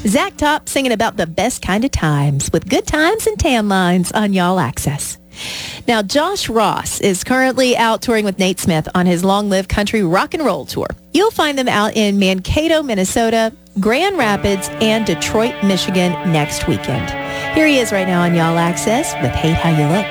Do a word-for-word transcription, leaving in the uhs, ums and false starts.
Zach Top singing about the best kind of times with good times and tan lines on Y'all Access. Now, Josh Ross is currently out touring with Nate Smith on his Long Live Country Rock and Roll Tour. You'll find them out in Mankato, Minnesota, Grand Rapids, and Detroit, Michigan next weekend. Here he is right now on Y'all Access with Hate How You Look.